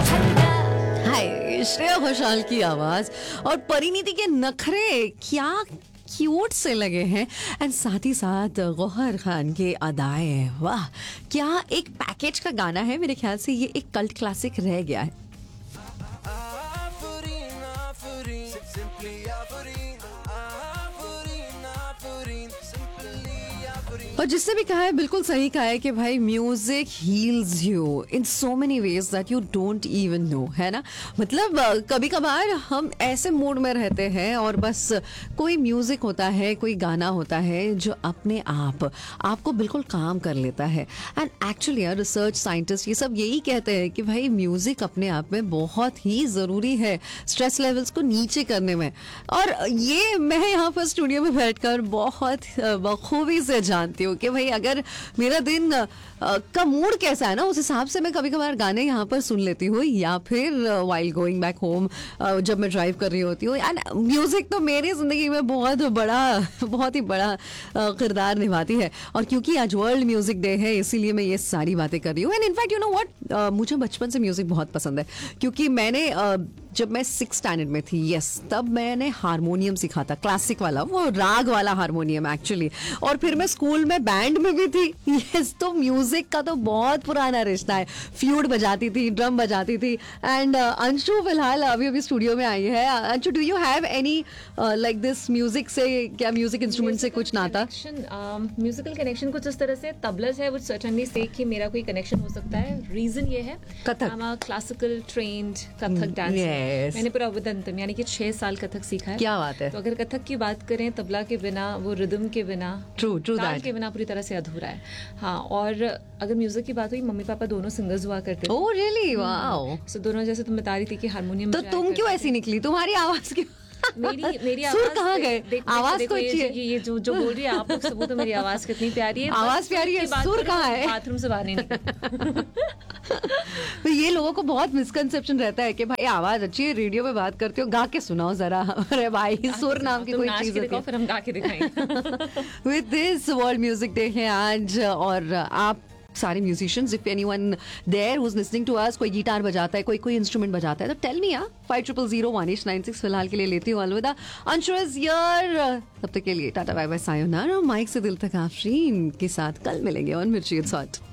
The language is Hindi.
हाय, श्रेया घोषाल की आवाज और परिणीति के नखरे क्या क्यूट से लगे हैं एंड साथ ही साथ गौहर खान के अदाएं, वाह क्या एक पैकेज का गाना है। मेरे ख्याल से ये एक कल्ट क्लासिक रह गया है। और जिससे भी कहा है बिल्कुल सही कहा है कि भाई music heels you in so many ways that you don't even know, है ना। मतलब कभी कभार हम ऐसे मूड में रहते हैं और बस कोई म्यूजिक होता है, कोई गाना होता है जो अपने आप आपको बिल्कुल काम कर लेता है। एंड एक्चुअली रिसर्च साइंटिस्ट ये सब यही कहते हैं कि भाई म्यूजिक अपने आप में बहुत ही ज़रूरी है स्ट्रेस लेवल्स को नीचे करने में। और ये मैं यहाँ पर स्टूडियो में बैठकर बहुत बखूबी से जानती हूँ कि भाई अगर मेरा दिन का मूड कैसा है ना, उस हिसाब से मैं कभी कभार गाने यहाँ पर सुन लेती हूँ, या फिर वाइल गोइंग बैक होम जब मैं ड्राइव कर रही होती हूँ। एंड म्यूजिक तो मेरी जिंदगी में बहुत ही बड़ा किरदार निभाती है। और क्योंकि आज वर्ल्ड म्यूजिक डे है इसीलिए मैं ये सारी बातें कर रही हूँ। And in fact you know what, मुझे बचपन से म्यूजिक बहुत पसंद है क्योंकि मैंने जब मैं 6th स्टैंडर्ड में थी, तब मैंने हारमोनियम सीखा था, क्लासिक वाला, वो राग वाला हारमोनियम एक्चुअली। और फिर मैं स्कूल में बैंड में भी थी। तो म्यूजिक का तो बहुत पुराना रिश्ता है। फ्लूट बजाती थी, ड्रम बजाती थी। एंड अंशु फिलहाल अभी स्टूडियो में आई है। Anshu, do you have any like this music से, क्या म्यूजिक इंस्ट्रूमेंट से कुछ नाता? म्यूजिकल कनेक्शन कुछ इस तरह से तबला है, वो सर्टेनली से कि मेरा कोई कनेक्शन हो सकता है। रीजन ये है, Kathak, classical trained Kathak dancer. मैंने पूरा विदंतम यानी कि 6 साल कथक सीखा है। क्या बात है। तो अगर कथक की बात करें, तबला के बिना, वो रिदम के बिना, ताल के बिना पूरी तरह से अधूरा है। हाँ, और अगर म्यूजिक की बात हुई, मम्मी पापा दोनों सिंगर्स हुआ करते थे। Oh really, wow. सो दोनों, जैसे तुम बता रही थी कि हारमोनियम, तो तुम क्यों ऐसी निकली? तुम्हारी आवाज क्यों मेरी सुर कहाँ गए? आवाज तो अच्छी है। ये जो बोल रही है आप लोग, सबूत तो मेरी आवाज कितनी प्यारी है। आवाज प्यारी है, सुर कहाँ है? बाथरूम से बाहर नहीं निकली। तो ये लोगों को बहुत मिसकंसेप्शन रहता है कि भाई आवाज अच्छी है, रेडियो पे बात करते हो, गा के सुनाओ जरा। अरे भाई, सुर नाम की कोई चीज होती है, फिर हम गा के दिखाएंगे। With this world music day है आज, और आप सारे musicians, if anyone there who is listening to us, कोई गिटार बजाता है, कोई इंस्ट्रूमेंट बजाता है, तो टेल मी। 50001896 फिलहाल के लिए लेती हूँ अलविदा। अंशु इज हियर, तब तक के लिए tata bye bye sayonara. Mic से दिल तक आफरीन के साथ कल मिलेंगे ऑन मिर्ची इट्स हॉट।